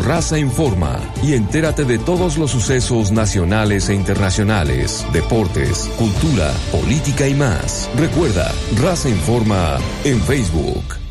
Raza Informa y entérate de todos los sucesos nacionales e internacionales, deportes, cultura, política y más. Recuerda, Raza Informa en Facebook.